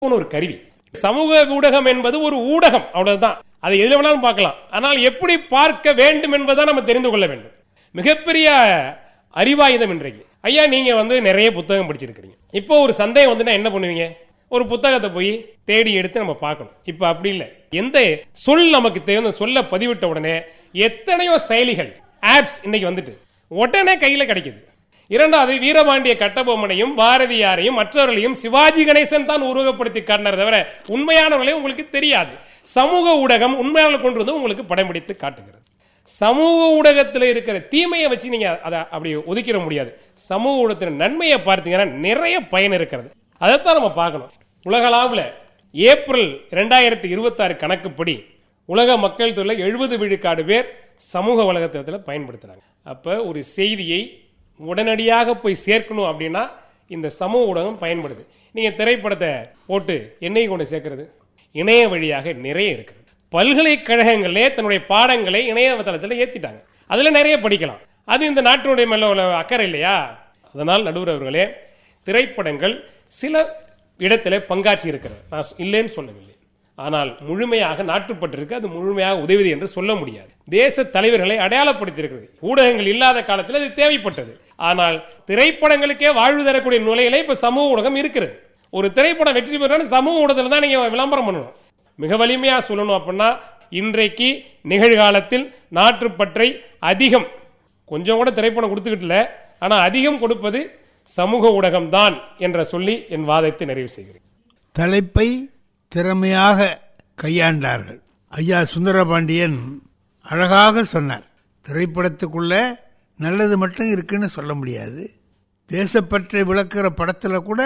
ஒரு கருவி. சமூக ஊடகம் என்பது ஒரு ஊடகம், அவ்வளவுதான். அதை எதுல வேணாலும் பார்க்கலாம். ஆனால் எப்படி பார்க்க வேண்டும் என்பதை நம்ம தெரிந்து கொள்ள வேண்டும். மிகப்பெரிய அறிவாயுதம் இன்றைக்கு. ஐயா, நீங்க நிறைய புத்தகம் படிச்சிருக்கிறீங்க. இப்போ ஒரு சந்தேகம் வந்துன்னா என்ன பண்ணுவீங்க? ஒரு புத்தகத்தை போய் தேடி எடுத்து நம்ம பார்க்கணும். இப்போ அப்படி இல்லை. எந்த சொல் நமக்கு தேவை, சொல்ல பதிவிட்ட உடனே எத்தனையோ செயலிகள், ஆப்ஸ் இன்னைக்கு வந்துட்டு உடனே கையில கிடைக்குது. இரண்டாவது, வீரபாண்டிய கட்டபொம்மனையும் பாரதியாரையும் மற்றவர்களையும் சிவாஜி கணேசன் தான் உருவகப்படுத்தி காட்டினார் தவிர உண்மையானவர்களே உங்களுக்கு தெரியாது. சமூக ஊடகம் உண்மையானவர்களை கொண்டு வந்து உங்களுக்கு படம் பிடித்து காட்டுகிறது. சமூக ஊடகத்தில் இருக்கிற தீமையை வச்சு நீங்க அதை அப்படி ஒதுக்கிட முடியாது. சமூக ஊடகத்தின் நன்மையை பார்த்தீங்கன்னா நிறைய பயன் இருக்கிறது. அதைத்தான் நம்ம பார்க்கணும். உலகளவில் ஏப்ரல் 2026 கணக்குப்படி உலக மக்கள் தொகை 70 விழுக்காடு பேர் சமூக வலைதளத்தில் பயன்படுத்துறாங்க. அப்ப ஒரு செய்தியை உடனடியாக போய் சேர்க்கணும் அப்படின்னா இந்த சமூக ஊடகம் பயன்படுது. நீங்க திரைப்படத்தை போட்டு என்னை கொண்டு சேர்க்கிறது இணைய வழியாக நிறைய இருக்கிறது. பல்கலைக்கழகங்களே தன்னுடைய பாடங்களை இணையதளத்தில் ஏற்றிட்டாங்க. அதில் நிறைய படிக்கலாம். அது இந்த நாட்டினுடைய மேல உள்ள அக்கறை இல்லையா? அதனால் நடுவர் அவர்களே, திரைப்படங்கள் சில இடத்துல பங்காற்றி இருக்கிறது, நான் இல்லைன்னு சொல்லவில்லை. ஆனால் முழுமையாக நாட்டுப்பட்டிருக்கு, அது முழுமையாக உதவி என்று சொல்ல முடியாது. தேச தலைவர்களை அடையாளப்படுத்தி இருக்கிறது. ஊடகங்கள் இல்லாத காலத்தில் அது தேவைப்பட்டது. ஆனால் திரைப்படங்களுக்கே வாழ்வு தரக்கூடிய நிலையில இப்ப சமூக ஊடகம் இருக்கிறது. ஒரு திரைப்படம் வெற்றி பெறணும் சமூக ஊடகத்தில் தான் நீங்க விளம்பரம் பண்ணணும். மிக வலிமையா சொல்லணும் அப்படின்னா, இன்றைக்கு நிகழ்காலத்தில் நாட்டுப்பற்றை அதிகம், கொஞ்சம் கூட திரைப்படம் கொடுத்துக்கிட்டல, ஆனா அதிகம் கொடுப்பது சமூக ஊடகம் தான் என்ற சொல்லி என் வாதத்தை நிறைவு செய்கிறேன். தலைப்பை திறமையாக கையாண்டார்கள். ஐயா சுந்தரபாண்டியன் அழகாக சொன்னார். திரைப்படத்துக்குள்ள நல்லது மட்டும் இருக்குன்னு சொல்ல முடியாது. தேசப்பற்றை விளக்குற படத்தில் கூட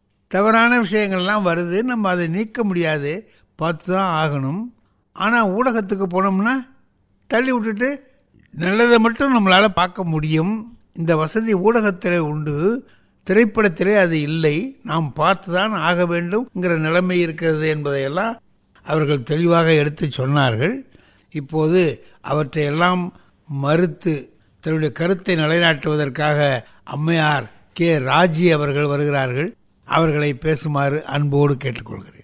தவறான விஷயங்கள்லாம் வருது, நம்ம அதை நீக்க முடியாது, பார்த்து தான் ஆகணும். ஆனால் ஊடகத்துக்கு போனோம்னா தள்ளி விட்டுட்டு நல்லதை மட்டும் நம்மளால் பார்க்க முடியும். இந்த வசதி ஊடகத்தில் உண்டு, திரைப்படத்திலே அது இல்லை, நாம் பார்த்து தான் ஆக வேண்டும்ங்கிற நிலைமை இருக்கிறது என்பதையெல்லாம் அவர்கள் தெளிவாக எடுத்து சொன்னார்கள். இப்போது அவற்றையெல்லாம் மறுத்து தன்னுடைய கருத்தை நிலைநாட்டுவதற்காக அம்மையார் கே ராஜி அவர்கள் வருகிறார்கள். அவர்களை பேசுமாறு அன்போடு கேட்டுக்கொள்கிறேன்.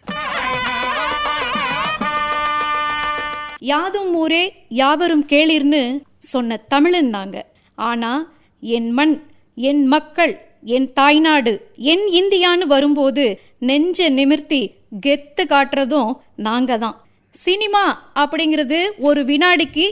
யாதும் ஊரே யாவரும் கேளிர்னு சொன்ன தமிழன் நாங்க. ஆனா என் மண், என் மக்கள், என் தாய்நாடு, என் இந்தியான்னு வரும்போது நெஞ்ச நிமிர்த்தி கெத்து காட்டுறதும் நாங்க தான். சினிமா அப்படிங்கிறது ஒரு வினாடிக்கு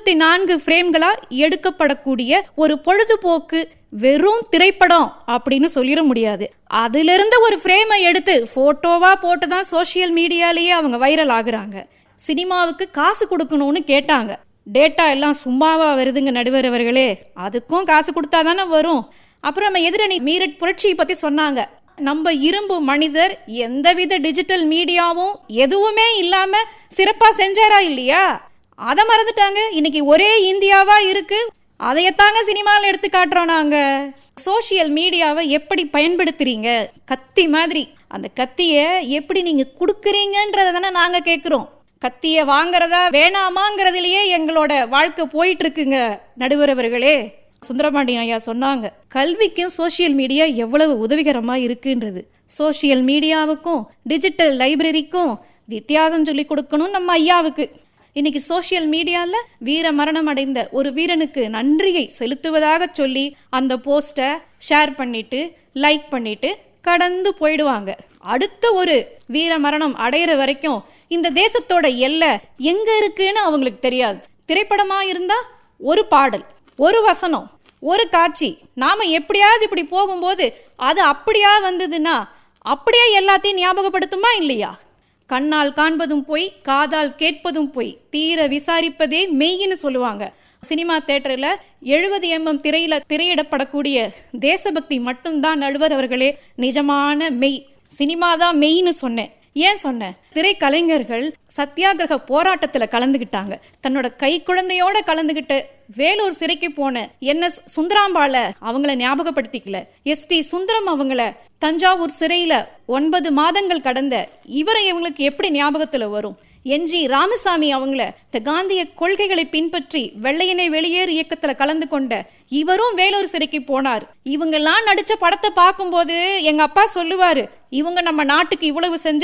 24 ஃப்ரேம்களா எடுக்கப்படக்கூடிய ஒரு பொழுதுபோக்கு, வெறும் திரைப்படம் அப்படின்னு சொல்லிட முடியாது. அதுல இருந்து ஒரு ஃப்ரேமை எடுத்து போட்டோவா போட்டுதான் சோசியல் மீடியாலேயே அவங்க வைரல் ஆகுறாங்க. சினிமாவுக்கு காசு கொடுக்கணும்னு கேட்டாங்க. டேட்டா எல்லாம் சும்மாவா வருதுங்க நடுவர் அவர்களே, அதுக்கும் காசு கொடுத்தா தானே வரும். அப்புறம் நம்ம எதிரணி மீரட் புரட்சியை பத்தி சொன்னாங்க. நம்ம இரும்பு மனிதர் எந்தவித டிஜிட்டல் மீடியாவும் எதுவுமே இல்லாம சிறப்பா செஞ்சாரா இல்லையா? அதை மறந்துட்டாங்க. இன்னைக்கு ஒரே இந்தியாவா இருக்கு, அதையத்தாங்க சினிமாவில் எடுத்து காட்டுறோம் நாங்க. சோசியல் மீடியாவை எப்படி பயன்படுத்துறீங்க? கத்தி மாதிரி. அந்த கத்திய எப்படி நீங்க கொடுக்குறீங்கன்றத தானே நாங்க கேட்கிறோம். கத்திய வாங்குறதா வேணாமாங்கிறதுலயே எங்களோட வாழ்க்கை போயிட்டு இருக்குங்க நடுவர் அவர்களே. சுந்தரபாண்டியன் ஐயா சொன்னாங்க, கல்விக்கும் சோசியல் மீடியா எவ்வளவு உதவிகரமா இருக்குன்றது. சோசியல் மீடியாவுக்கும் டிஜிட்டல் லைப்ரரிக்கும் வித்தியாசம் சொல்லி கொடுக்கணும் நம்ம ஐயாவுக்கு. இன்னைக்கு சோசியல் மீடியால வீர மரணம் அடைந்த ஒரு வீரனுக்கு நன்றியை செலுத்துவதாக சொல்லி அந்த போஸ்டை ஷேர் பண்ணிட்டு லைக் பண்ணிட்டு கடந்து போயிடுவாங்க. அடுத்த ஒரு வீர மரணம் அடையிற வரைக்கும் இந்த தேசத்தோட எல்லை எங்க இருக்குன்னு அவங்களுக்கு தெரியாது. திரைப்படமா இருந்தா ஒரு பாடல், ஒரு வசனம், ஒரு காட்சி, நாம எப்படியாவது இப்படி போகும்போது அது அப்படியா வந்ததுன்னா அப்படியே எல்லாத்தையும் ஞாபகப்படுத்துமா இல்லையா? கண்ணால் காண்பதும் போய், காதால் கேட்பதும் போய், தீர விசாரிப்பதே மெய்ன்னு சொல்லுவாங்க. சினிமா தியேட்டர்ல 70 mm திரையில திரையிடப்படக்கூடிய தேசபக்தி மட்டும்தான் நடுவர் அவர்களே நிஜமான மெய். சினிமா தான் மெய்ன்னு சொன்னேன். ஏன் சொன்னேன்? திரைக்கலைஞர்கள் சத்தியாகிரக போராட்டத்துல கலந்துகிட்டாங்க. தன்னோட கை குழந்தையோட கலந்துகிட்டு வேலூர் சிறைக்கு போன NS சுந்தராம்பாள அவங்கள ஞாபகப்படுத்திக்கல. ST சுந்தரம் அவங்கள தஞ்சாவூர் சிறையில 9 மாதங்கள் கடந்த இவரை இவங்களுக்கு எப்படி ஞாபகத்துல வரும்? NG ராமசாமி அவங்கள காந்திய கொள்கைகளை பின்பற்றி வெள்ளையனை வெளியேறு இயக்கத்துல கலந்து கொண்ட இவரும் வேலூர் சிறைக்கு போனார். இவங்கெல்லாம் நடிச்ச படத்தை பார்க்கும்போது எங்க அப்பா சொல்லுவாரு, இவங்க நம்ம நாட்டுக்கு இவ்வளவு செஞ்ச